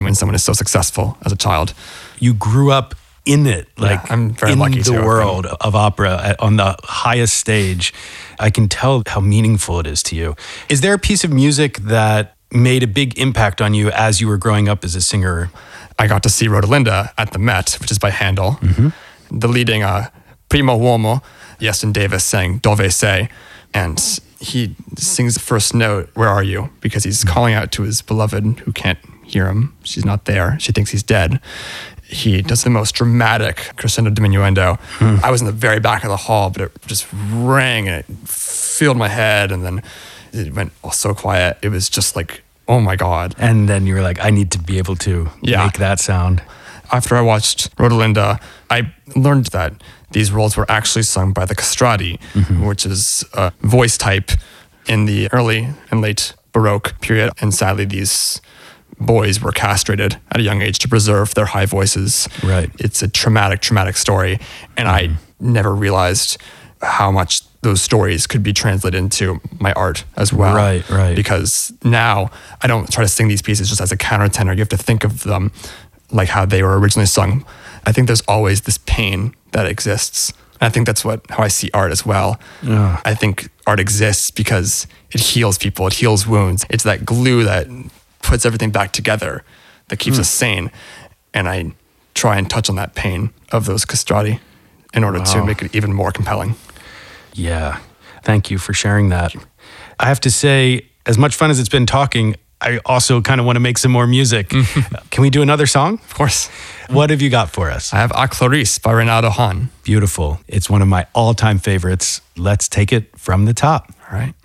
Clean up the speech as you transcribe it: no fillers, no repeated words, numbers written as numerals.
when someone is so successful as a child. You grew up in it, like I'm very in lucky the to world of opera on the highest stage. I can tell how meaningful it is to you. Is there a piece of music that made a big impact on you as you were growing up as a singer? I got to see Rodelinda at the Met, which is by Handel. The leading Primo Uomo, Yeston Davis, sang Dove Sei, and he sings the first note, "Where are you?" because he's calling out to his beloved who can't hear him. She's not there. She thinks he's dead. He does the most dramatic crescendo diminuendo. I was in the very back of the hall, but it just rang and it filled my head, and then it went all so quiet. It was just like, oh my God. And then you were like, I need to be able to make that sound. After I watched Rodelinda, I learned that these roles were actually sung by the castrati, which is a voice type in the early and late Baroque period. And sadly, these boys were castrated at a young age to preserve their high voices. Right. It's a traumatic story. And I never realized how much those stories could be translated into my art as well. Right. Because now I don't try to sing these pieces just as a countertenor. You have to think of them like how they were originally sung. I think there's always this pain that exists. And I think that's how I see art as well. I think art exists because it heals people. It heals wounds. It's that glue that puts everything back together that keeps us sane. And I try and touch on that pain of those castrati in order to make it even more compelling. Yeah. Thank you for sharing that. I have to say, as much fun as it's been talking, I also kind of want to make some more music. Can we do another song? Of course. What have you got for us? I have A Clarice by Renato Hahn. Beautiful. It's one of my all-time favorites. Let's take it from the top. All right.